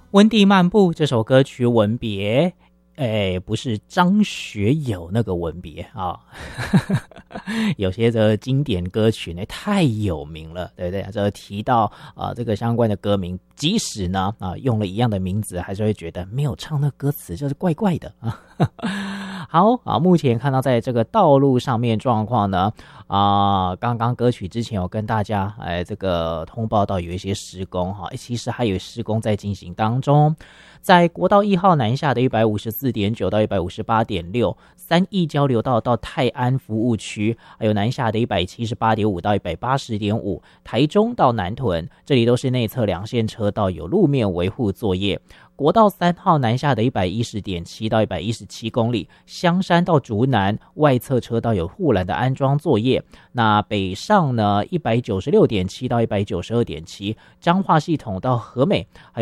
温蒂漫步这首歌曲吻别，不是张学友那个吻别啊、有些这经典歌曲呢太有名了，对不对？这提到这个相关的歌名，即使呢用了一样的名字，还是会觉得没有唱那歌词就是怪怪的啊。好啊，目前看到在这个道路上面状况呢，刚刚歌曲之前有跟大家这个通报到有一些施工哈，其实还有施工在进行当中。在国道1号南下的 154.9 到 158.6 三义交流道到泰安服务区，还有南下的 178.5 到 180.5 台中到南屯，这里都是内侧两线车道有路面维护作业。国道3号南下的 110.7 到117公里，香山到竹南外侧车道有护栏的安装作业。那北上呢 196.7 到 192.7 彰化系统到和美，还有